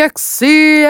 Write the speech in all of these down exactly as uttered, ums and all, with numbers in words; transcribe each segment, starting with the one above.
X C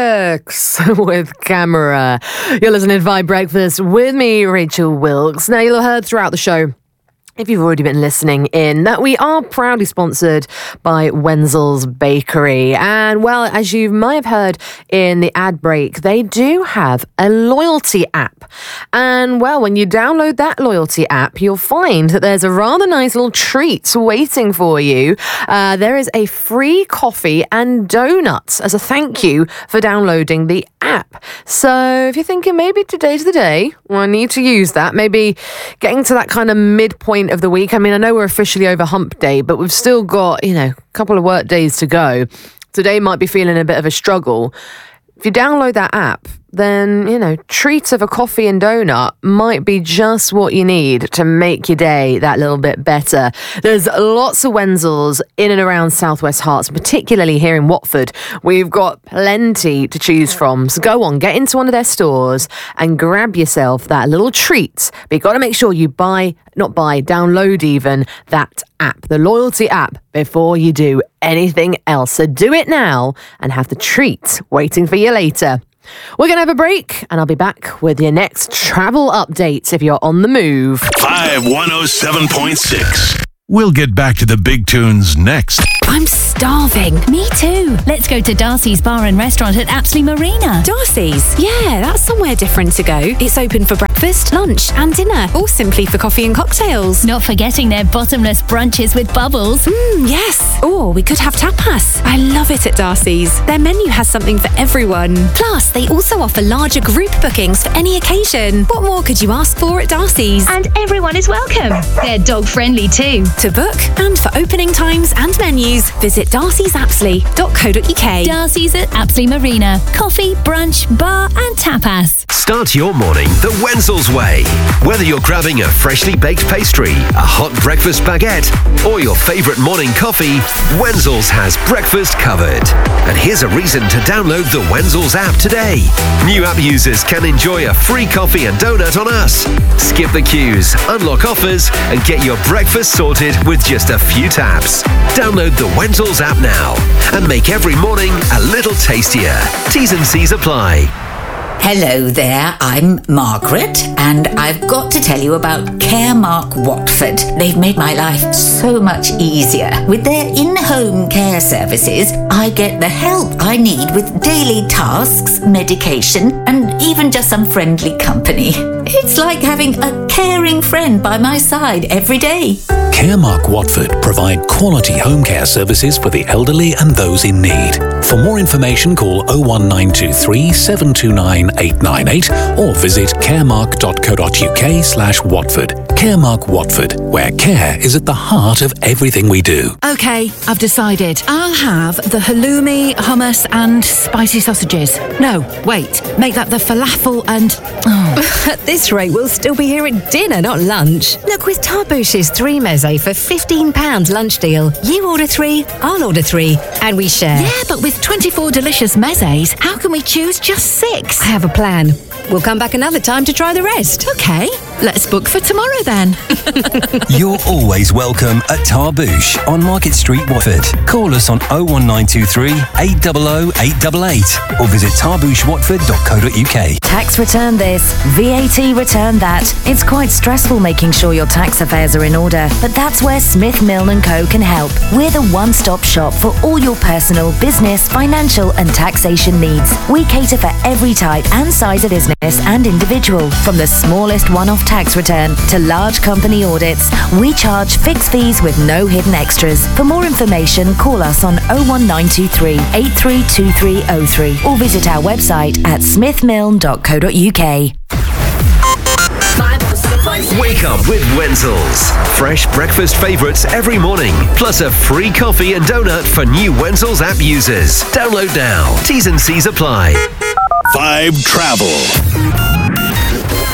X with Camera. You're listening to Vibe Breakfast with me, Rachel Wilkes. Now, you'll have heard throughout the show, if you've already been listening in, that we are proudly sponsored by Wenzel's Bakery. And, well, as you might have heard in the ad break, they do have a loyalty app. And, well, when you download that loyalty app, you'll find that there's a rather nice little treat waiting for you. Uh, there is a free coffee and donuts as a thank you for downloading the app. So if you're thinking maybe today's the day, well, I need to use that, maybe getting to that kind of midpoint of the week. I mean, I know we're officially over hump day, but we've still got, you know, a couple of work days to go. Today might be feeling a bit of a struggle. If you download that app, then, you know, treats of a coffee and donut might be just what you need to make your day that little bit better. There's lots of Wenzel's in and around Southwest Herts, particularly here in Watford. We've got plenty to choose from. So go on, get into one of their stores and grab yourself that little treat. But you've got to make sure you buy, not buy, download even that app, the loyalty app, before you do anything else. So do it now and have the treat waiting for you later. We're going to have a break, and I'll be back with your next travel update if you're on the move. Vibe one oh seven point six. We'll get back to the big tunes next. I'm starving. Me too. Let's go to Darcy's Bar and Restaurant at Apsley Marina. Darcy's? Yeah, that's somewhere different to go. It's open for breakfast, lunch and dinner, or simply for coffee and cocktails. Not forgetting their bottomless brunches with bubbles. Mmm, yes. Or we could have tapas. I love it at Darcy's. Their menu has something for everyone. Plus, they also offer larger group bookings for any occasion. What more could you ask for at Darcy's? And everyone is welcome. They're dog friendly too. To book and for opening times and menus, visit darcys apsley dot co dot uk. Darcy's at Apsley Marina. Coffee, brunch, bar and tapas. Start your morning the Wenzel's way. Whether you're grabbing a freshly baked pastry, a hot breakfast baguette, or your favourite morning coffee, Wenzel's has breakfast covered. And here's a reason to download the Wenzel's app today. New app users can enjoy a free coffee and donut on us. Skip the queues, unlock offers, and get your breakfast sorted with just a few taps. Download the Wenzel's app now and make every morning a little tastier. T's and C's apply. Hello there, I'm Margaret, and I've got to tell you about Caremark Watford. They've made my life so much easier. With their in-home care services, I get the help I need with daily tasks, medication, and even just some friendly company. It's like having a caring friend by my side every day. Caremark Watford provide quality home care services for the elderly and those in need. For more information, call oh one nine two three, seven two nine, eight nine eight or visit caremark dot co dot uk slash Watford. Caremark Watford, where care is at the heart of everything we do. Okay, I've decided. I'll have the halloumi, hummus and spicy sausages. No, wait, make that the falafel and... Oh. At this rate, we'll still be here at dinner, not lunch. Look, with Tarbouche's three meze for fifteen pounds lunch deal, you order three, I'll order three, and we share. Yeah, but with twenty-four delicious mezes, how can we choose just six? I have a plan. We'll come back another time to try the rest. Okay, let's book for tomorrow then. You're always welcome at Tarbouche on Market Street, Watford. Call us on oh one nine two three, eight hundred, eight eight eight or visit tarbouche watford dot co dot uk. Tax return this, V A T return that. It's quite stressful making sure your tax affairs are in order, but that's where Smith Milne and Co can help. We're the one-stop shop for all your personal, business, financial and taxation needs. We cater for every type and size of business and individual. From the smallest one-off tax return to large company audits, we charge fixed fees with no hidden extras. For more information, call us on oh one nine two three, eight three two three oh three or visit our website at smith milne dot co dot uk. Wake up with Wenzel's. Fresh breakfast favourites every morning, plus a free coffee and donut for new Wenzel's app users. Download now. T's and C's apply. Vibe Travel.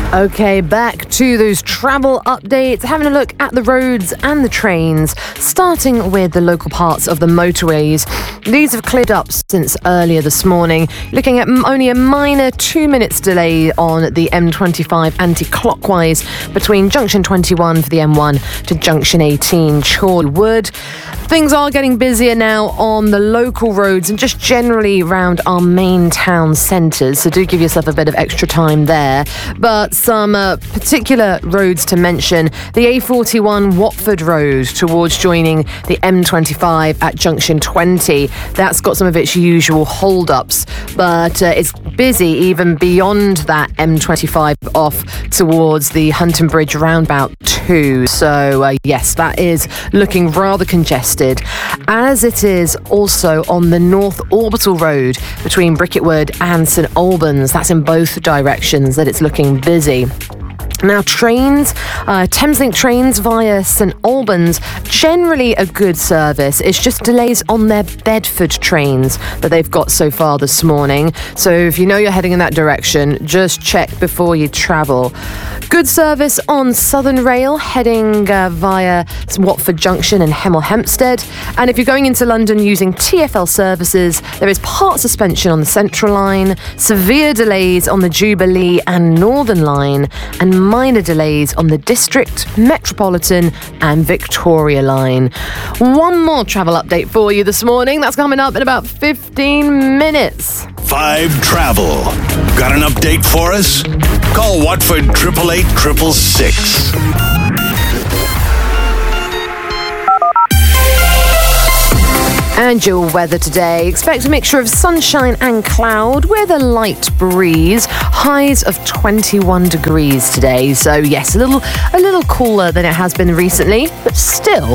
Okay, back to those travel updates, having a look at the roads and the trains, starting with the local parts of the motorways. These have cleared up since earlier this morning, looking at only a minor two minutes delay on the M twenty-five anti-clockwise between junction twenty-one for the M one to junction eighteen Chorley Wood. Things are getting busier now on the local roads and just generally around our main town centres, so do give yourself a bit of extra time there. But some uh, particular roads to mention: the A forty-one Watford Road towards joining the M twenty-five at junction twenty. That's got some of its usual hold-ups, but uh, it's busy even beyond that M twenty-five off towards the Hunton Bridge roundabout too. So uh, yes, that is looking rather congested, as it is also on the North Orbital Road between Bricketwood and St Albans. That's in both directions that it's looking busy. Now, trains, uh, Thameslink trains via St Albans, generally a good service. It's just delays on their Bedford trains that they've got so far this morning. So if you know you're heading in that direction, just check before you travel. Good service on Southern Rail, heading uh, via Watford Junction and Hemel Hempstead. And if you're going into London using T F L services, there is part suspension on the Central Line, severe delays on the Jubilee and Northern Line, and minor delays on the District, Metropolitan and Victoria Line. One more travel update for you this morning. That's coming up in about fifteen minutes. Five Travel. Got an update for us? Call Watford eight eight eight, six six six. And your weather today. Expect a mixture of sunshine and cloud with a light breeze. Highs of twenty-one degrees today. So yes, a little a little cooler than it has been recently, but still